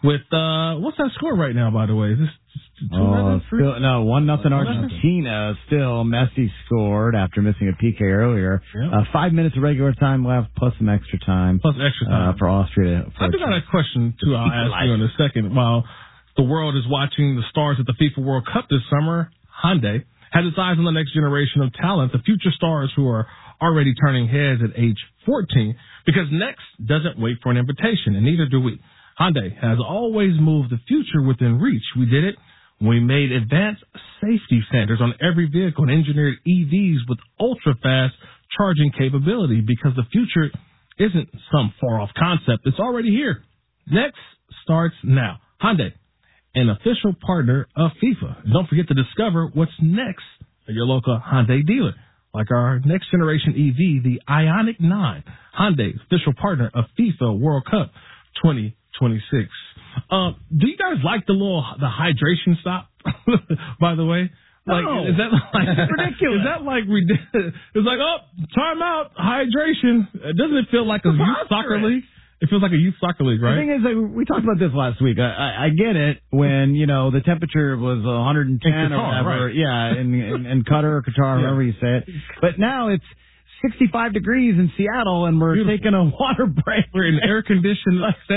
with, what's that score right now, by the way? Is this 2-0? 1-0 Argentina. Still, Messi scored after missing a PK earlier. Yeah. 5 minutes of regular time left, plus some extra time. For Austria. I do got a question, too, I'll ask you in a second. While the world is watching the stars at the FIFA World Cup this summer, Hyundai has its eyes on the next generation of talent, the future stars who are already turning heads at age 14, because next doesn't wait for an invitation, and neither do we. Hyundai has always moved the future within reach. We did it. We made advanced safety standards on every vehicle and engineered EVs with ultra-fast charging capability, because the future isn't some far-off concept. It's already here. Next starts now. Hyundai, an official partner of FIFA. Don't forget to discover what's next at your local Hyundai dealer, like our next generation EV, the Ioniq 9. Hyundai, official partner of FIFA World Cup 2026. Do you guys like the hydration stop? By the way, like, no. Is that like ridiculous? Is that like ridiculous? It's like, oh, time out, hydration. Doesn't it feel like a youth soccer league? It feels like a youth soccer league, right? The thing is, we talked about this last week. I get it when, the temperature was 110 Qatar, or whatever. right. Yeah, in Qatar or Qatar, however you say it. But now it's 65 degrees in Seattle, and we're taking a water break. We're in air-conditioned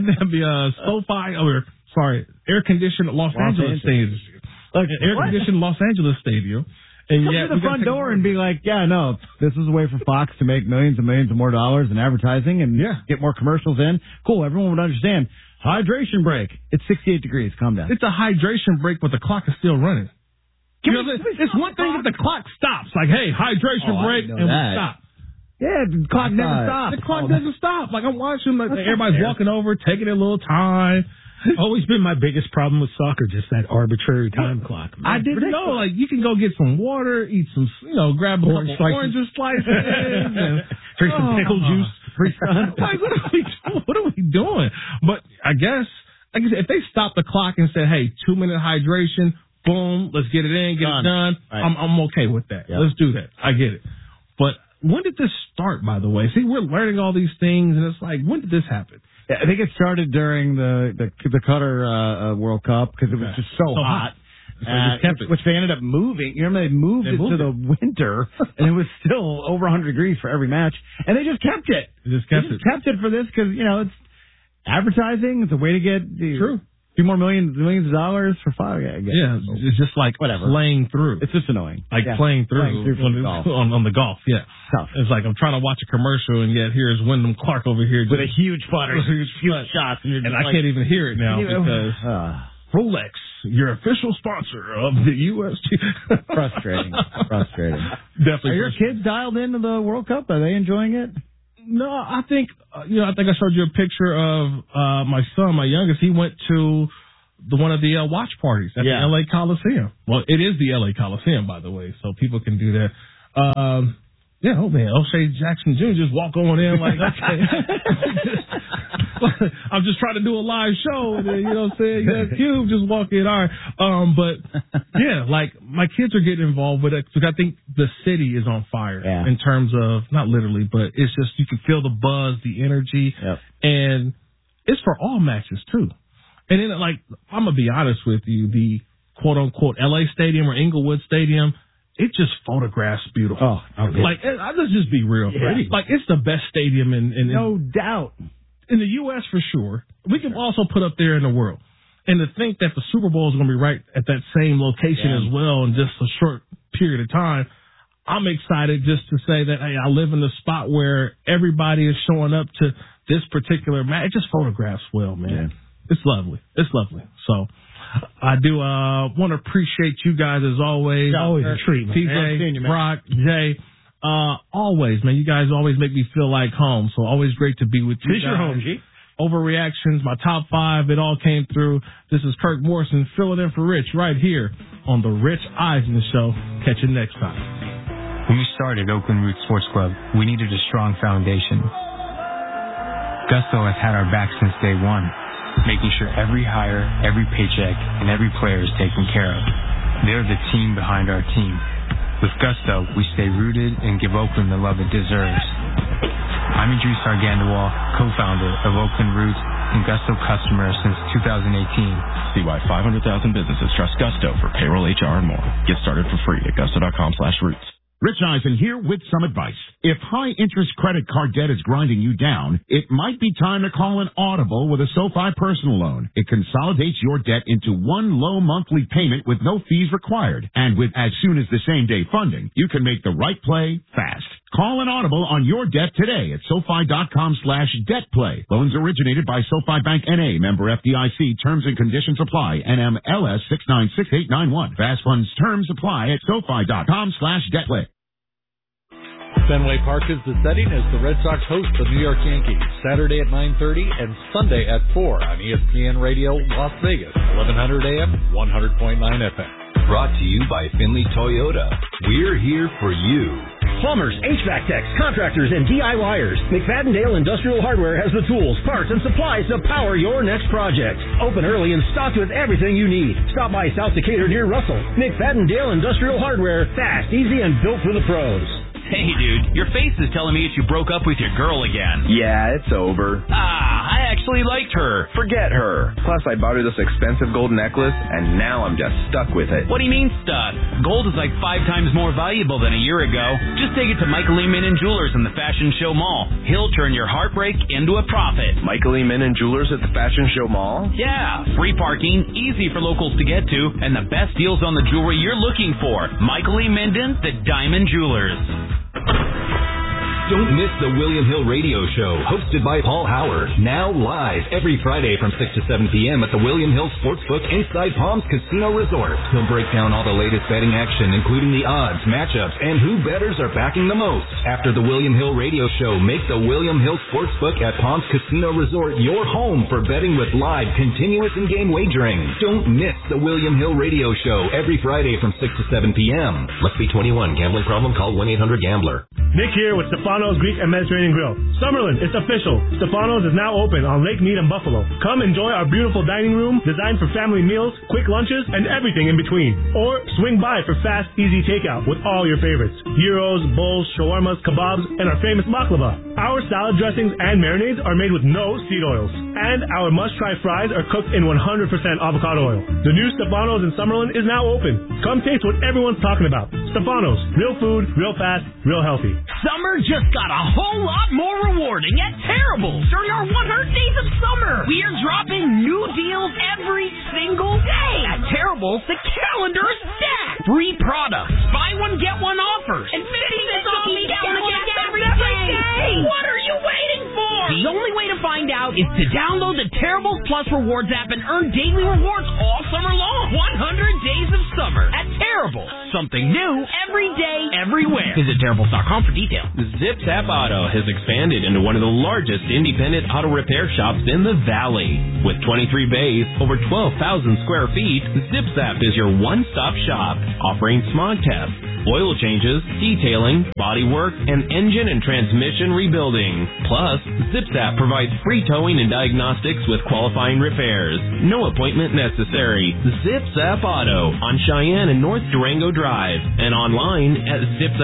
air-conditioned Los Angeles Stadium. Air-conditioned Los Angeles Stadium. And come to the front door and be like, this is a way for Fox to make millions and millions of more dollars in advertising and get more commercials in. Cool, everyone would understand. Hydration break. It's 68 degrees. Calm down. It's a hydration break, but the clock is still running. It's one thing if the clock stops. Like, hey, hydration break, and we stop. Yeah, the clock never stops. The clock doesn't stop. Like, I'm watching, everybody's walking over, taking their little time. Always been my biggest problem with soccer, just that arbitrary time clock. Man. I didn't know. Like, you can go get some water, eat some, grab a couple orange slices, and drink some pickle juice. Like, what are we doing? But I guess, like I said, if they stopped the clock and said, hey, 2-minute hydration, boom, let's get it in, get it done, right. I'm okay with that. Yep. Let's do that. I get it. But when did this start, by the way? See, we're learning all these things, and it's like, when did this happen? I think it started during the Qatar World Cup because it was just so hot. Which they ended up moving. You remember they moved it to the winter, and it was still over 100 degrees for every match, and they just kept it. They just kept it for this because it's advertising. It's a way to get a few more millions of dollars for fire. I guess. Yeah, it's just like playing through. It's just annoying. Like playing through on the golf. Yeah. Tough. It's like I'm trying to watch a commercial, and yet here's Wyndham Clark over here with a huge putter, huge shots, and I can't even hear it now because Rolex, your official sponsor of the USG. Frustrating. Definitely. Are your kids dialed into the World Cup? Are they enjoying it? No, I think I showed you a picture of my son, my youngest. He went to one of the watch parties at the LA Coliseum. Well, it is the LA Coliseum, by the way, so people can do that. O'Shea Jackson Jr. just walk on in like, okay. I'm just trying to do a live show, and then, what I'm saying? Cube just walk in. All right. But, like, my kids are getting involved with it because I think the city is on fire in terms of, not literally, but it's just, you can feel the buzz, the energy, and it's for all matches, too. And then, like, I'm going to be honest with you, the quote-unquote LA Stadium or Inglewood Stadium, it just photographs beautiful. Like, let's just be real. Yeah. Like, it's the best stadium in no doubt. In the U.S. for sure. We can also put up there in the world. And to think that the Super Bowl is going to be right at that same location as well in just a short period of time, I'm excited just to say that, hey, I live in the spot where everybody is showing up to this particular match. It just photographs well, man. Yeah. It's lovely. So I do want to appreciate you guys as always. Always a treat, man. TJ, Brock, Jay. Always, man. You guys always make me feel like home. So always great to be with you. This your home, G. Overreactions, my top 5, it all came through. This is Kirk Morrison filling in for Rich right here on the Rich Eisen Show. Catch you next time. When we started Oakland Roots Sports Club, we needed a strong foundation. Gusto has had our back since day one, making sure every hire, every paycheck, and every player is taken care of. They're the team behind our team. With Gusto, we stay rooted and give Oakland the love it deserves. I'm Idris Argandawal, co-founder of Oakland Roots, and Gusto customer since 2018. See why 500,000 businesses trust Gusto for payroll, HR, and more. Get started for free at gusto.com/roots. Rich Eisen here with some advice. If high-interest credit card debt is grinding you down, it might be time to call an Audible with a SoFi personal loan. It consolidates your debt into one low monthly payment with no fees required. And with as soon as the same-day funding, you can make the right play fast. Call an Audible on your debt today at SoFi.com/debtplay. Loans originated by SoFi Bank N.A., member FDIC. Terms and conditions apply. NMLS 696891. Fast funds terms apply at SoFi.com/debtplay. Fenway Park is the setting as the Red Sox host the New York Yankees, Saturday at 9:30 and Sunday at 4 on ESPN Radio Las Vegas, 1100 AM, 100.9 FM. Brought to you by Finley Toyota. We're here for you. Plumbers, HVAC techs, contractors, and DIYers. McFadden-Dale Industrial Hardware has the tools, parts, and supplies to power your next project. Open early and stocked with everything you need. Stop by South Decatur near Russell. McFadden-Dale Industrial Hardware. Fast, easy, and built for the pros. Hey, dude, your face is telling me that you broke up with your girl again. Yeah, it's over. I actually liked her. Forget her. Plus, I bought her this expensive gold necklace, and now I'm just stuck with it. What do you mean stuck? Gold is like 5 times more valuable than a year ago. Just take it to Michael E. Minnan Jewelers in the Fashion Show Mall. He'll turn your heartbreak into a profit. Michael E. Minnan Jewelers at the Fashion Show Mall? Yeah, free parking, easy for locals to get to, and the best deals on the jewelry you're looking for. Michael E. Minnan, the Diamond Jewelers. Don't miss the William Hill Radio Show, hosted by Paul Howard. Now live every Friday from 6 to 7 p.m. at the William Hill Sportsbook inside Palms Casino Resort. He'll break down all the latest betting action, including the odds, matchups, and who bettors are backing the most. After the William Hill Radio Show, make the William Hill Sportsbook at Palms Casino Resort your home for betting with live, continuous in-game wagering. Don't miss the William Hill Radio Show every Friday from 6 to 7 p.m. Must be 21. Gambling problem? Call 1-800-GAMBLER. Nick here with Stefano's Greek and Mediterranean Grill. Summerlin, it's official. Stefano's is now open on Lake Mead and Buffalo. Come enjoy our beautiful dining room designed for family meals, quick lunches, and everything in between. Or swing by for fast, easy takeout with all your favorites. Gyros, bowls, shawarmas, kebabs, and our famous baklava. Our salad dressings and marinades are made with no seed oils. And our must-try fries are cooked in 100% avocado oil. The new Stefano's in Summerlin is now open. Come taste what everyone's talking about. Stefano's. Real food, real fast, real healthy. Summer just got a whole lot more rewarding at Terrible during our 100 Days of Summer. We are dropping new deals every single day. At Terrible, the calendar is stacked. Free products, buy one, get one offers, and 50% off me down every day. What are you waiting for? The only way to find out is to download the Terrible Plus Rewards app and earn daily rewards all summer long. 100 Days of Summer at Terrible. Something new every day, everywhere. Visit Terrible.com for details. Zip Zap Auto has expanded into one of the largest independent auto repair shops in the Valley. With 23 bays, over 12,000 square feet, Zip Zap is your one-stop shop, offering smog tests, oil changes, detailing, bodywork, and engine and transmission rebuilding. Plus, Zip Zap provides free towing and diagnostics with qualifying repairs. No appointment necessary. Zip Zap Auto on Cheyenne and North Durango Drive and online at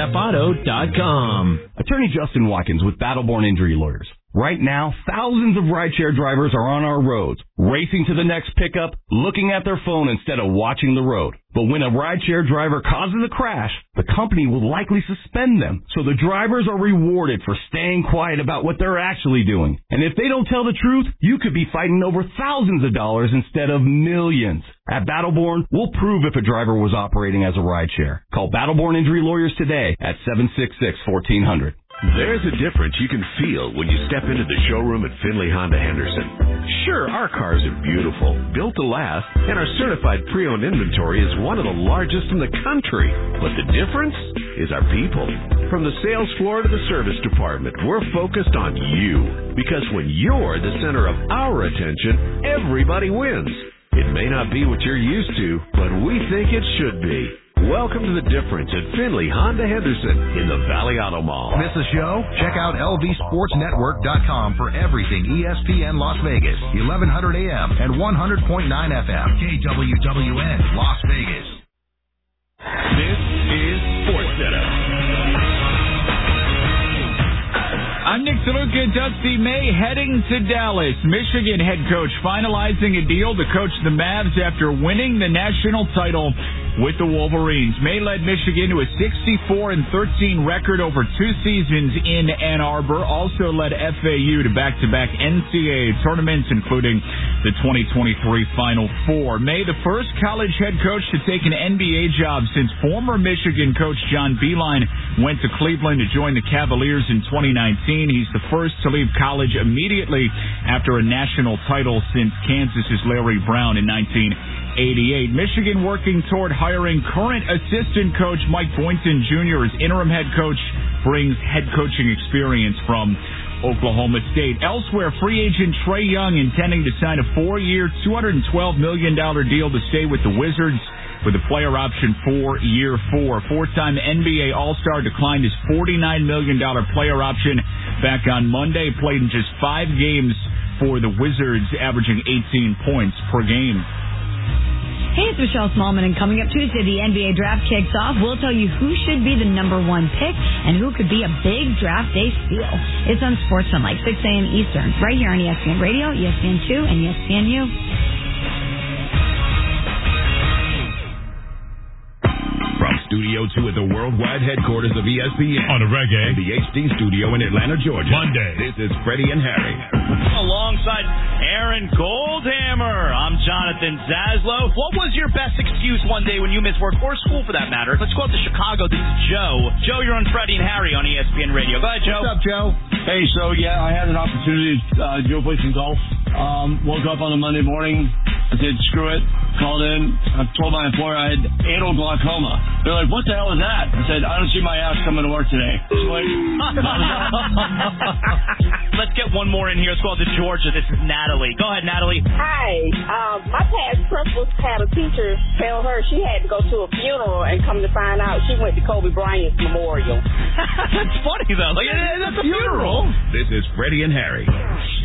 zipzapauto.com. Attorney Justin Watkins with Battleborn Injury Lawyers. Right now, thousands of rideshare drivers are on our roads, racing to the next pickup, looking at their phone instead of watching the road. But when a rideshare driver causes a crash, the company will likely suspend them. So the drivers are rewarded for staying quiet about what they're actually doing. And if they don't tell the truth, you could be fighting over thousands of dollars instead of millions. At Battleborn, we'll prove if a driver was operating as a rideshare. Call Battleborn Injury Lawyers today at 766-1400. There's a difference you can feel when you step into the showroom at Finley Honda Henderson. Sure, our cars are beautiful, built to last, and our certified pre-owned inventory is one of the largest in the country. But the difference is our people. From the sales floor to the service department, we're focused on you. Because when you're the center of our attention, everybody wins. It may not be what you're used to, but we think it should be. Welcome to The Difference at Finley Honda Henderson in the Valley Auto Mall. Miss a show? Check out LVSportsNetwork.com for everything ESPN Las Vegas, 1100 AM and 100.9 FM, KWWN Las Vegas. This is Sports Center. I'm I'm Nick DeLuca, Dusty May, heading to Dallas. Michigan head coach finalizing a deal to coach the Mavs after winning the national title with the Wolverines. May led Michigan to a 64-13 record over 2 seasons in Ann Arbor. Also led FAU to back-to-back NCAA tournaments, including the 2023 Final Four. May, the first college head coach to take an NBA job since former Michigan coach John Beilein went to Cleveland to join the Cavaliers in 2019. He's the first to leave college immediately after a national title since Kansas's Larry Brown in 1988. Michigan working toward hiring current assistant coach Mike Boynton Jr. as interim head coach, brings head coaching experience from Oklahoma State. Elsewhere, free agent Trae Young intending to sign a 4-year, $212 million deal to stay with the Wizards with a player option for year 4. Four-time NBA All-Star declined his $49 million player option back on Monday, played in just 5 games for the Wizards, averaging 18 points per game. Hey, it's Michelle Smallman, and coming up Tuesday, the NBA draft kicks off. We'll tell you who should be the number 1 pick and who could be a big draft day steal. It's on SportsCenter, 6 a.m. Eastern, right here on ESPN Radio, ESPN2, and ESPNU. From Studio 2 at the worldwide headquarters of ESPN. On the Reggae. And the HD studio in Atlanta, Georgia. Monday. This is Freddie and Harry. Alongside Aaron Goldhammer, I'm Jonathan Zaslow. What was your best excuse one day when you missed work or school for that matter? Let's go out to Chicago. This is Joe. Joe, you're on Freddie and Harry on ESPN Radio. Go ahead, Joe. What's up, Joe? Hey, so yeah, I had an opportunity to go play some golf. Woke up on a Monday morning. I said, screw it. Called in. I told my employer I had anal glaucoma. They're like, what the hell is that? I said, I don't see my ass coming to work today. Let's get one more in here. Let's go out to Georgia. This is Natalie. Go ahead, Natalie. Hi. My past principal had a teacher tell her she had to go to a funeral, and come to find out she went to Kobe Bryant's memorial. That's funny, though. Like, that's a funeral. This is Freddie and Harry.